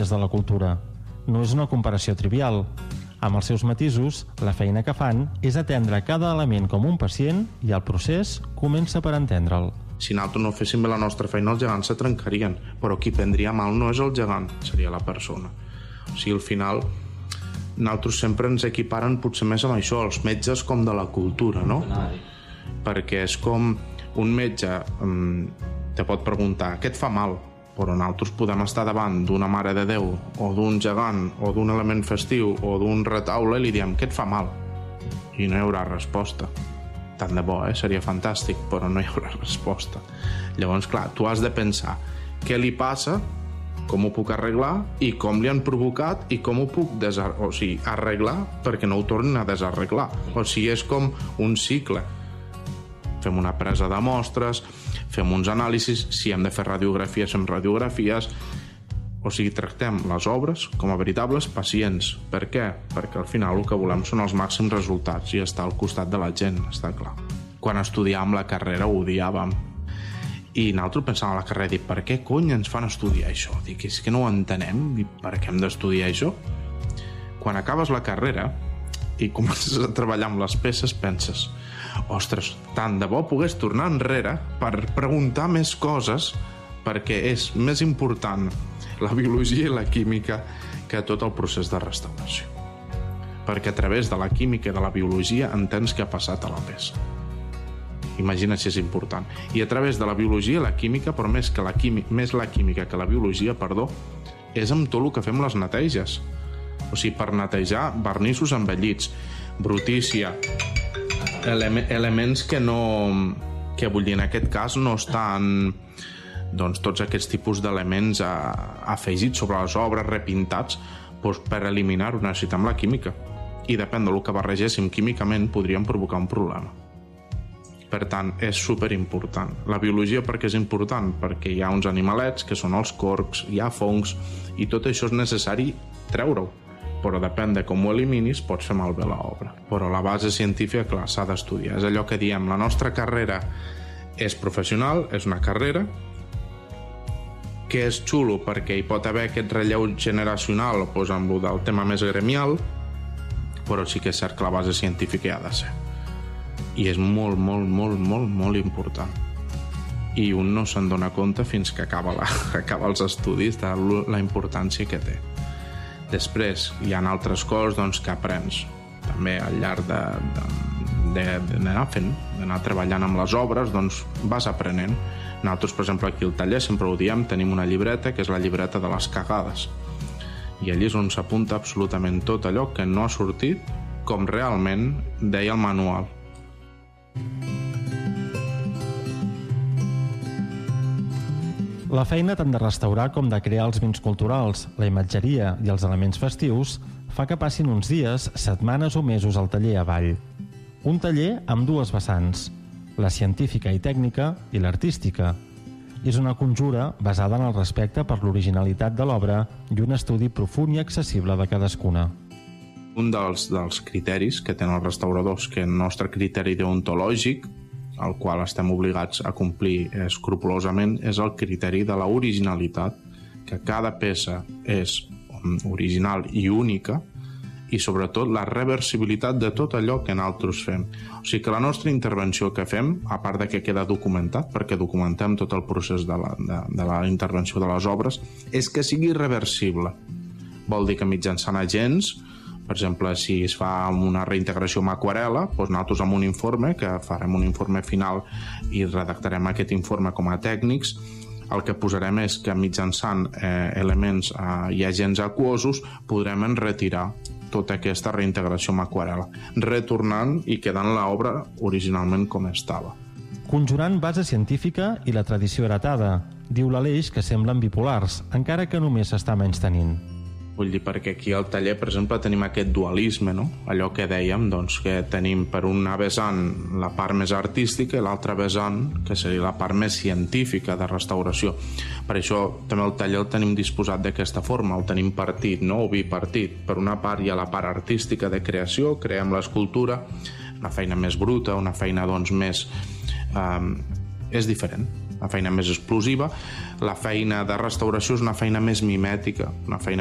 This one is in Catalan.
de la cultura. No és una comparació trivial. Amb els seus matisos, la feina que fan és atendre cada element com un pacient i el procés comença per entendre'l. Si nosaltres no féssim bé la nostra feina, els gegants se trencarien, però qui prendria mal no és el gegant, seria la persona. O sigui, al final, nosaltres sempre ens equiparen potser més amb això, els metges com de la cultura, no? Perquè és com un metge te pot preguntar, què et fa mal? Però nosaltres podem estar davant d'una mare de Déu o d'un gegant o d'un element festiu o d'un retaule i li diem, què et fa mal? I no hi haurà resposta. Tant de bo, seria fantàstic, però no hi haurà resposta. Llavors, clar, tu has de pensar què li passa, com ho puc arreglar i com li han provocat i com ho puc arreglar perquè no ho tornin a desarreglar. O sigui, és com un cicle. Fem una presa de mostres, fem uns anàlisis, si hem de fer radiografies, fem radiografies. O sigui, tractem les obres com a veritables pacients. Per què? Perquè al final el que volem són els màxims resultats i estar al costat de la gent, està clar. Quan estudiàvem la carrera ho odiàvem. I nosaltres pensàvem a la carrera, dic, per què cony ens fan estudiar això? Dic, és que no ho entenem, dic, per què hem d'estudiar això? Quan acabes la carrera i comences a treballar amb les peces, penses, ostres, tant de bo pogués tornar enrere per preguntar més coses, perquè és més important la biologia i la química que tot el procés de restauració. Perquè a través de la química i de la biologia entens què ha passat a la peça. Imagina si és important. I a través de la biologia i la química, però més la química que la biologia, és amb tot el que fem les neteges. O sigui, per netejar vernissos envellits, brutícia, elements que no... que vull dir, en aquest cas no estan... doncs tots aquests tipus d'elements afegits sobre les obres, repintats, doncs per eliminar-ho necessitem la química. I depèn del que barregéssim químicament podríem provocar un problema. Per tant, és superimportant. La biologia per què és important? Perquè hi ha uns animalets que són els corcs, hi ha fongs, i tot això és necessari treure-ho. Però depèn de com ho eliminis, pots fer malbé l'obra. Però la base científica, clar, s'ha d'estudiar. És allò que diem, la nostra carrera és professional, és una carrera, que és xulo perquè hi pot haver aquest relleu generacional amb el tema més gremial, però sí que és cert que la base científica hi ha de ser. I és molt, molt, molt, molt, molt important. I un no se'n dona compte fins que acaba els estudis de la importància que té. Després hi ha altres coses que aprens també al llarg d'anar fent, d'anar treballant amb les obres, vas aprenent. Nosaltres, per exemple, aquí al taller sempre ho diem, tenim una llibreta que és la llibreta de les cagades. I allí és on s'apunta absolutament tot allò que no ha sortit com realment deia el manual. La feina tant de restaurar com de crear els béns culturals, la imatgeria i els elements festius fa que passin uns dies, setmanes o mesos al taller avall. Un taller amb dues vessants, la científica i tècnica i l'artística. És una conjura basada en el respecte per l'originalitat de l'obra i un estudi profund i accessible de cadascuna. Un dels criteris que tenen els restauradors, que el nostre criteri deontològic, el qual estem obligats a complir escrupolosament, és el criteri de l'originalitat, que cada peça és original i única, i sobretot la reversibilitat de tot allò que nosaltres fem. O sigui que la nostra intervenció que fem, a part de que queda documentat, perquè documentem tot el procés de la intervenció de les obres, és que sigui reversible. Vol dir que mitjançant agents, per exemple, si es fa una reintegració amb aquarel·la, doncs nosaltres amb un informe, que farem un informe final i redactarem aquest informe com a tècnics, el que posarem és que mitjançant elements i agents aquosos podrem retirar tota aquesta reintegració amb aquarel·la, retornant i quedant l'obra originalment com estava. Conjurant base científica i la tradició heretada, diu l'Aleix que semblen bipolars, encara que només s'està menystenint. Vull dir, perquè aquí al taller, per exemple, tenim aquest dualisme, no? Allò que dèiem, que tenim per una vessant la part més artística i l'altra vessant, que seria la part més científica de restauració. Per això també el taller el tenim disposat d'aquesta forma, el tenim partit, no? O bipartit. Per una part hi ha la part artística de creació, creem l'escultura, una feina més bruta, una feina més... és diferent. una feina més explosiva. La feina de restauració és una feina més mimètica, una feina